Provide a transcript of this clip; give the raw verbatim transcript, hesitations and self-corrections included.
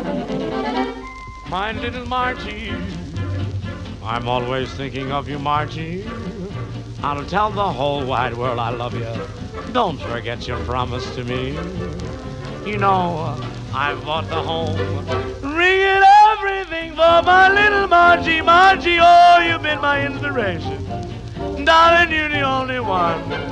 My little Margie, I'm always thinking of you, Margie. I'll tell the whole wide world I love you. Don't forget your promise to me. You know, I bought the home, ringing everything for my little Margie. Margie, oh, you've been my inspiration. Darling, you're the only one